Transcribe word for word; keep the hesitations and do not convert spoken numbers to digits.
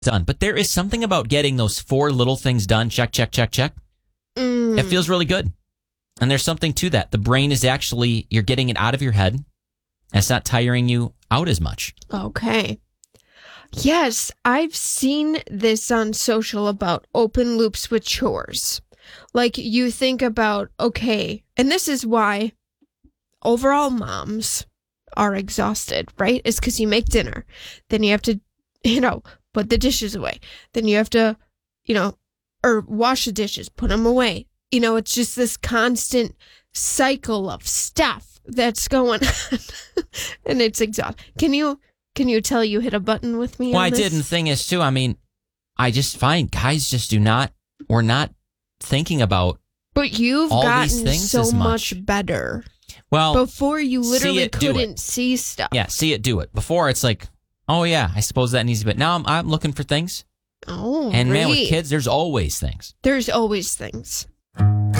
done. But there is something about getting those four little things done. Check, check, check, check. Mm. It feels really good. And there's something to that. The brain is actually, you're getting it out of your head. And it's not tiring you out as much. Okay. Yes, I've seen this on social about open loops with chores. Like you think about, okay, and this is why overall moms are exhausted, right? It's because you make dinner. Then you have to, you know, put the dishes away. Then you have to, you know, or wash the dishes, put them away. You know, it's just this constant cycle of stuff that's going on. And it's exhausting. Can you... Can you tell you hit a button with me? Well, on I this? did. And the thing is, too, I mean, I just find guys just do not, we're not thinking about But you've all gotten these things so as much. much. better. Well, Before you see literally it, do couldn't it. see stuff. Yeah, see it, do it. Before, it's like, oh, yeah, I suppose that needs to be. Now I'm, I'm looking for things. Oh, And man, great. with kids, there's always things. There's always things.